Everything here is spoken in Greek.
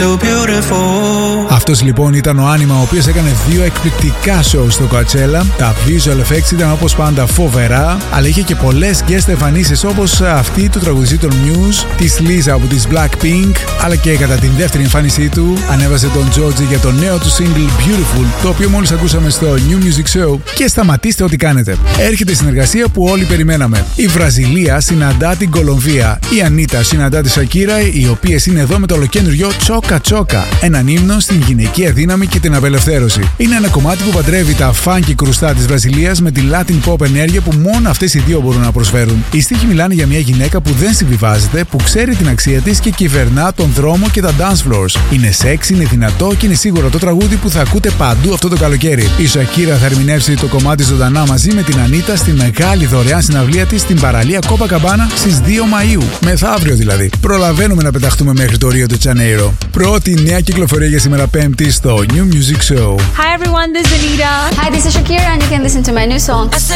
Αυτός λοιπόν ήταν ο Άνιμα, ο οποίος έκανε 2 εκπληκτικά shows στο Coachella. Τα visual effects ήταν όπως πάντα φοβερά, αλλά είχε και πολλές guest εμφανίσεις, όπως αυτή του τραγουδιστή των Muse, της Lisa από τις Blackpink, αλλά και κατά την δεύτερη εμφάνισή του ανέβασε τον Georgie για το νέο του single Beautiful, το οποίο μόλις ακούσαμε στο New Music Show. Και σταματήστε ό,τι κάνετε. Έρχεται η συνεργασία που όλοι περιμέναμε. Η Βραζιλία συναντά την Κολομβία. Η Ανίτα συναντά τη Σακύρα, οι οποίες είναι εδώ με το ολοκένουργιο Choca Choca, έναν ύμνο στην γυναικεία δύναμη και την απελευθέρωση. Είναι ένα κομμάτι που παντρεύει τα funky κρουστά της Βραζιλίας με τη Latin pop ενέργεια που μόνο αυτές οι δύο μπορούν να προσφέρουν. Οι στίχοι μιλάνε για μια γυναίκα που δεν συμβιβάζεται, που ξέρει την αξία της και κυβερνά τον δρόμο και τα dance floors. Είναι sexy, είναι δυνατό και είναι σίγουρο το τραγούδι που θα ακούτε παντού αυτό το καλοκαίρι. Η Σακύρα θα ερμηνεύσει το κομμάτι ζωντανά μαζί με την Ανίτα στη μεγάλη δωρεάν συναυλία της στην παραλία Copacabana στις 2 Μαΐου. Μεθαύριο δηλαδή. Προλαβαίνουμε να πεταχτούμε μέχρι το Rio de Janeiro. Πρώτη νέα κυκλοφορία για σήμερα Πέμπτη στο New Music Show. Hi everyone, this is Anita. Hi, this is Shakira and you can listen to my new song.